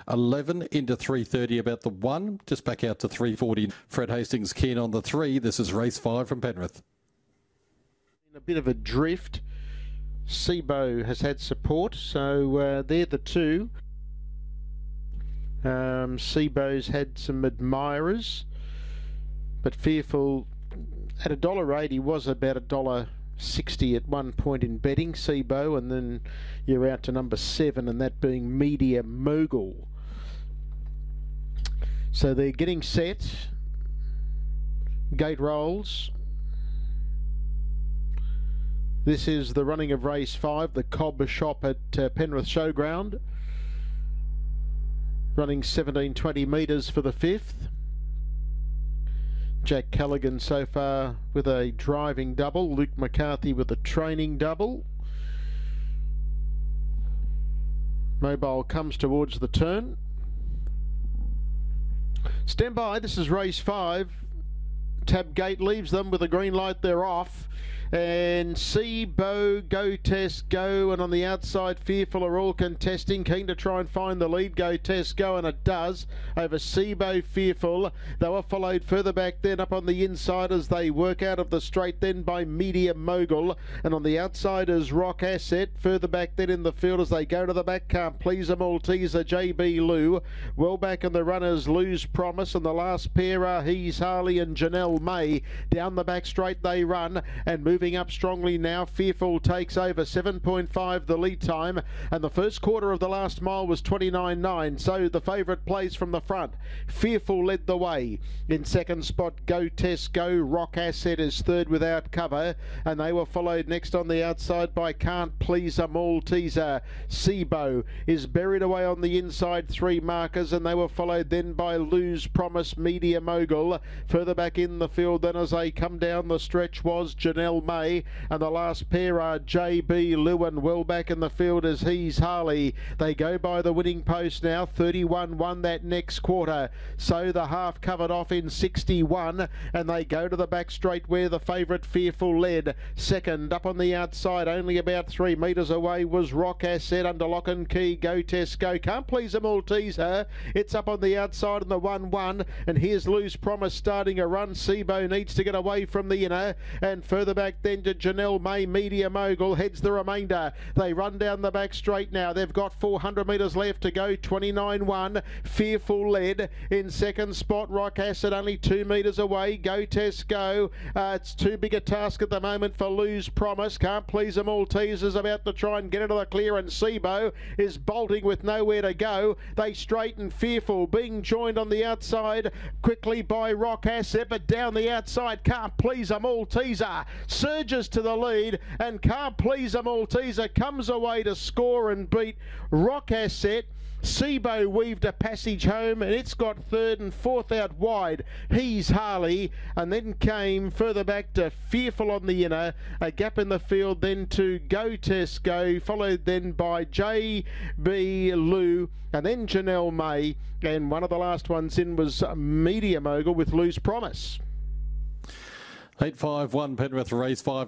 11 into 3:30 about the 1, just back out to 3:40. Fred Hastings keen on the 3. This is race 5 from Penrith. A bit of a drift. Seabo has had support, so they're the 2. Seabo's had some admirers, but Fearful at $1.80 he was about $1.60 at one point in betting, Seabo, and then you're out to number 7, and that being Media Mogul. So they're getting set. Gate rolls. This is the running of race 5, the Cobb Shop at Penrith Showground. Running 1720 metres for the 5th. Jack Callaghan so far with a driving double. Luke McCarthy with a training double. Mobile comes towards the turn. Stand by, this is race 5. Tab Gate leaves them with a green light, they're off. And Seabo, Go Test Go, and on the outside Fearful are all contesting, keen to try and find the lead. Go Test Go, and it does over Seabo, Fearful. They were followed further back then up on the inside as they work out of the straight then by Media Mogul, and on the outside is Rock Asset. Further back then in the field as they go to the back, Can't Please a Malteser, JB Lou. Well back in the runners, Lou's Promise, and the last pair are He's Harley and Janelle May. Down the back straight they run, and moving up strongly now, Fearful takes over 7.5 the lead time, and the first quarter of the last mile was 29.9, so the favourite plays from the front. Fearful led the way. In second spot, Go Test Go. Rock Asset is third without cover, and they were followed next on the outside by Can't Please a Malteser. Seabo is buried away on the inside, 3 markers, and they were followed then by Lou's Promise, Media Mogul. Further back in the field then as they come down the stretch was Janelle May, and the last pair are JB Lou, and well back in the field is He's Harley. They go by the winning post now. 31 won that next quarter, so the half covered off in 61, and they go to the back straight where the favourite Fearful led. Second up on the outside, only about 3 metres away, was Rock Asset under lock and key. Go Test Go. Can't Please a Malteser. It's up on the outside in the 1-1, and here's Lou's Promise starting a run. Seabo needs to get away from the inner, and further back then to Janelle May. Media Mogul heads the remainder. They run down the back straight now. They've got 400 metres left to go. 29.1. Fearful led. In second spot, Rock Asset only 2 metres away. Go Test Go. It's too big a task at the moment for Lou's Promise. Can't Please a Malteser's about to try and get into the clear, and Seabo is bolting with nowhere to go. They straighten. Fearful being joined on the outside quickly by Rock Asset, but down the outside Can't Please a Malteser surges to the lead, and Can't Please a Malteser comes away to score and beat Rock Asset. Seabo weaved a passage home, and it's got third and fourth out wide. He's Harley, and then came further back to Fearful on the inner. A gap in the field then to Go Test Go, followed then by JB Lou, and then Janelle May, and one of the last ones in was Media Mogul with Lou's Promise. 851 Penrith race 5.